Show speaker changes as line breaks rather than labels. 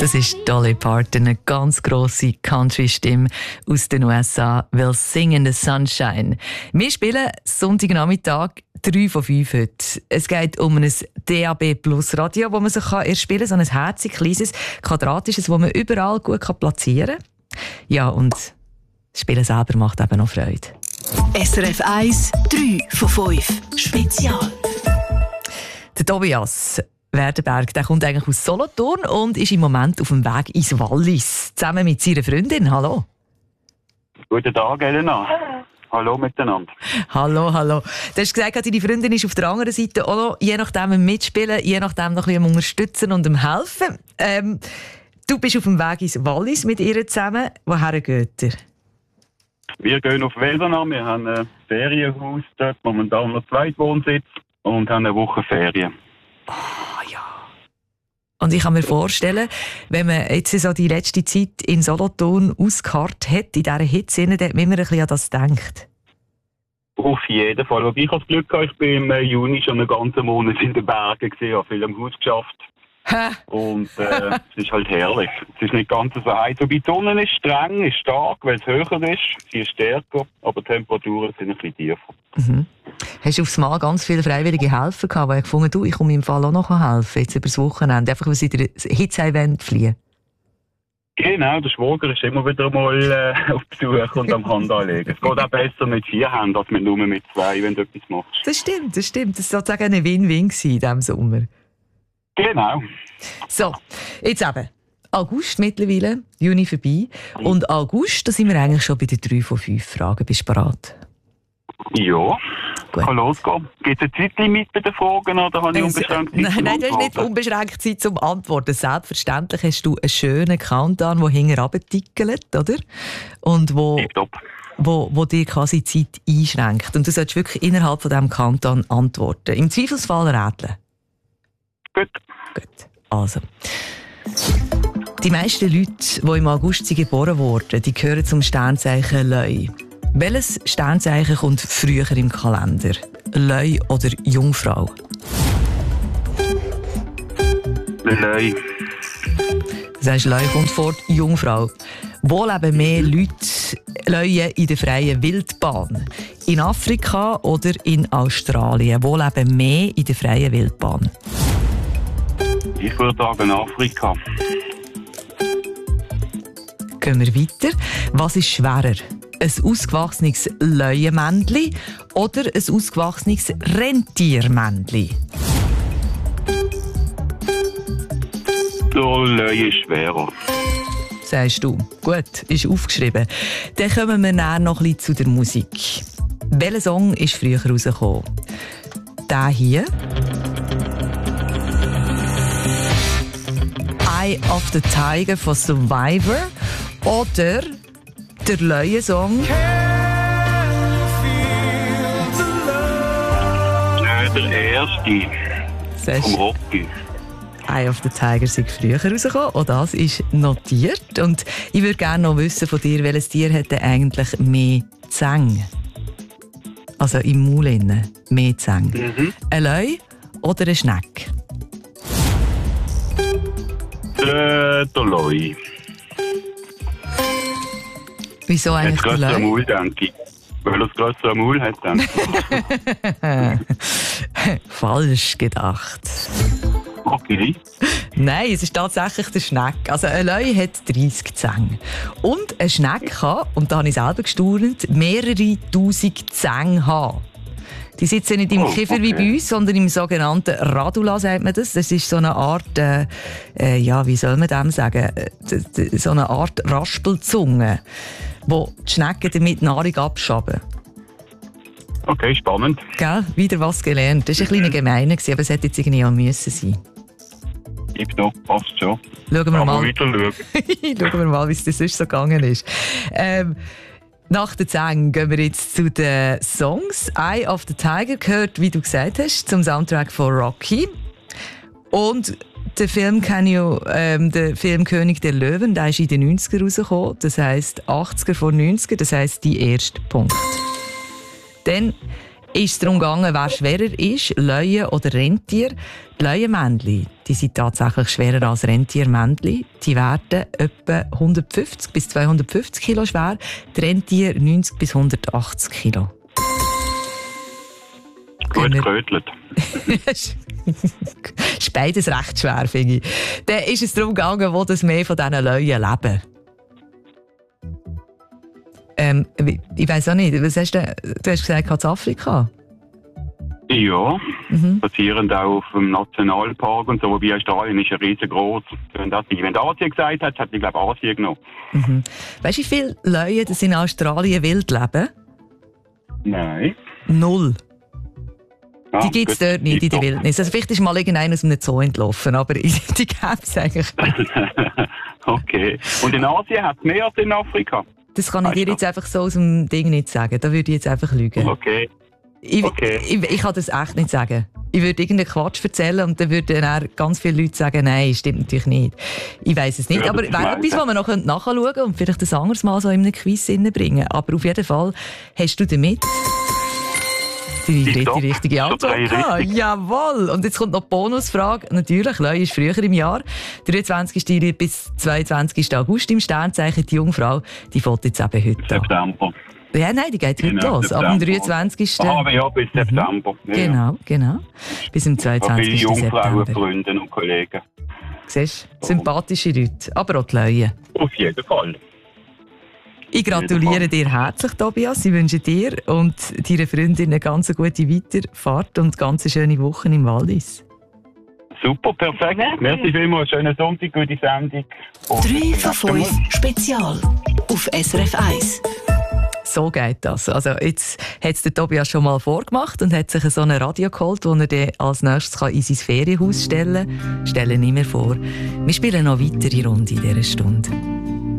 Das ist Dolly Parton, eine ganz grosse Country-Stimme aus den USA, «Will Sing in the Sunshine». Wir spielen Sonntagnachmittag 3 von 5 heute. Es geht um ein DAB Plus Radio, das man sich erspielen kann. So ein herzig kleines, quadratisches, das man überall gut platzieren kann. Ja, und das Spielen selber macht eben noch Freude.
SRF 1, 3 von 5. Spezial.
Der Tobias Werdenberg, der kommt eigentlich aus Solothurn und ist im Moment auf dem Weg ins Wallis, zusammen mit seiner Freundin. Hallo.
Guten Tag, Elena. Hallo miteinander.
Hallo, hallo. Du hast gesagt, deine Freundin ist auf der anderen Seite auch noch, je nachdem mitspielen, je nachdem noch ein bisschen unterstützen und helfen. Du bist auf dem Weg ins Wallis mit ihr zusammen. Woher geht ihr?
Wir gehen auf Wildernach. Wir haben ein Ferienhaus dort, momentan noch Zweitwohnsitz und haben eine Woche Ferien.
Ja. Und ich kann mir vorstellen, wenn man jetzt so die letzte Zeit in Solothurn ausgeharrt hat, in dieser Hitze, dann hat man immer ein bisschen an das gedacht.
Auf jeden Fall. Aber ich habe das Glück gehabt, ich bin im Juni schon einen ganzen Monat in den Bergen gewesen, habe viel am Haus geschafft. Und es ist halt herrlich. Es ist nicht ganz so heiß. Wobei die Sonne ist streng, ist stark, weil es höher ist. Sie ist stärker, aber die Temperaturen sind ein bisschen tiefer.
Mhm. Hast du aufs Mal ganz viele freiwillige Helfer gehabt, die gefunden, ich komme im Fall auch noch helfen, jetzt über das Wochenende, einfach weil sie der Hitze fliehen?
Genau, der Schwager ist immer wieder mal auf Besuch und am Hand anlegen. Es geht auch besser mit 4 Händen als nur mit 2, wenn du etwas machst.
Das stimmt. Das war sozusagen eine Win-Win in diesem Sommer.
Genau.
So, jetzt eben. August mittlerweile, Juni vorbei. Und August, da sind wir eigentlich schon bei den 3 von 5 Fragen. Bist du bereit?
Ja.
Gut.
Kann losgehen. Gibt es ein Zeitlimit bei den Fragen oder habe ich unbeschränkt Zeit?
Nein, du hast nicht unbeschränkt Zeit zum Antworten. Selbstverständlich hast du einen schönen Countdown, der hinten runtertickelt, oder? Und wo dir quasi Zeit einschränkt. Und du solltest wirklich innerhalb von diesem Countdown antworten. Im Zweifelsfall rätseln.
Gut.
Also. Die meisten Leute, die im August geboren wurden, die gehören zum Sternzeichen Löwe. Welches Sternzeichen kommt früher im Kalender? Löwe oder Jungfrau?
Löwe.
Das heisst, Löwe kommt vor die Jungfrau. Wo leben mehr Löwe in der freien Wildbahn? In Afrika oder in Australien? Wo leben mehr in der freien Wildbahn?
Ich würde sagen Afrika.
Gehen wir weiter. Was ist schwerer? Ein ausgewachsenes Löwenmännchen oder ein ausgewachsenes Rentiermännchen?
Der Löwe ist schwerer.
Sagst du. Gut, ist aufgeschrieben. Dann kommen wir näher noch ein bisschen zu der Musik. Welcher Song ist früher rausgekommen? Der hier. Eye of the Tiger von Survivor oder der Löwe-Song
Der erste. Vom Rocky.
Eye of the Tiger ist früher rausgekommen. Auch das ist notiert. Und ich würde gerne noch wissen von dir, welches Tier hat denn eigentlich mehr Zähne? Also im Maul innen mehr Zähne. Ein Löwe oder ein Schneck?
Der Löwe.
Wieso eigentlich der
Löwe?
Löwe?
Denke ich. Weil er das grössere Maul hat, denke ich.
Falsch gedacht.
Okay.
Nein, es ist tatsächlich der Schneck. Also ein Löwe hat 30 Zähne. Und ein Schneck kann, und da habe ich selber gestaunt, mehrere tausend Zähne haben. Die sitzen nicht im Kiefer wie bei uns, sondern im sogenannten Radula, sagt man das. Das ist so eine Art, wie soll man dem sagen, so eine Art Raspelzunge, wo die Schnecken damit Nahrung abschaben.
Okay, spannend.
Gell? Wieder was gelernt. Das war ein bisschen gemein, aber es hätte jetzt irgendwie auch müssen sein.
Tipptopp, passt schon.
Schauen wir mal.
Weiter schauen.
Schauen wir mal, wie es das sonst so gegangen ist. Nach den Zähnen gehen wir jetzt zu den Songs. Eye of the Tiger gehört, wie du gesagt hast, zum Soundtrack von Rocky. Und der Film der Film König der Löwen, der ist in den 90er rausgekommen. Das heisst 80er vor 90er, das heisst die erste Punkt. Dann ist es darum gegangen, wer schwerer ist, Löwe oder Rentier. Die Löwenmännchen, die sind tatsächlich schwerer als Rentiermännchen. Die werden etwa 150 bis 250 Kilo schwer, die Rentiere 90 bis 180 Kilo.
Gut gerötelt.
Ist beides recht schwer, finde ich. Dann ist es darum gegangen, wo das mehr von diesen Löwen leben. Ich weiss auch nicht, was hast du hast gesagt, in Afrika?
Ja, basierend auch auf dem Nationalpark und so, wobei Australien ist ja riesengroß. Wenn Asien gesagt hat, hätte ich glaube Asien genommen.
Weißt du, wie viele Löwen das in Australien wild leben?
Nein.
0. Die gibt es dort nicht in der Wildnis. Also vielleicht ist mal irgendeiner aus einem Zoo entlaufen, aber die gäbe es eigentlich nicht.
Okay. Und in Asien hat es mehr als in Afrika?
Das kann ich dir jetzt einfach so aus dem Ding nicht sagen. Da würde ich jetzt einfach lügen.
Okay.
Ich kann das echt nicht sagen. Ich würde irgendeinen Quatsch erzählen und dann würden dann ganz viele Leute sagen, nein, stimmt natürlich nicht. Ich weiss es nicht, aber wäre etwas, was wir noch nachschauen können und vielleicht ein anderes Mal so in einem Quiz bringen. Aber auf jeden Fall hast du damit die richtige Antwort gehabt. Jawohl! Und jetzt kommt noch die Bonusfrage. Natürlich, Löwe ist früher im Jahr. 23. bis 22. August im Sternzeichen. Die Jungfrau, die fällt jetzt eben heute
September.
Ja, nein, die geht heute los. Ab dem 23.
Aber ja, bis September.
Genau. Bis zum 22.
Viele
September.
Jungfrauen, Freunde und Kollegen.
Siehst du, sympathische Leute, aber auch die Löwen.
Auf jeden Fall.
Ich gratuliere dir herzlich, Tobias. Ich wünsche dir und deiner Freundin eine ganz gute Weiterfahrt und ganz schöne Wochen im Wallis.
Super, perfekt. Merci vielmals. Schönen Sonntag, gute Sendung.
3 von 5 Spezial auf SRF 1.
So geht das. Also jetzt hat es der Tobias schon mal vorgemacht und hat sich so ein Radio geholt, das er dann als nächstes in sein Ferienhaus stellen kann. Stellen wir vor. Wir spielen noch weitere Runde in dieser Stunde.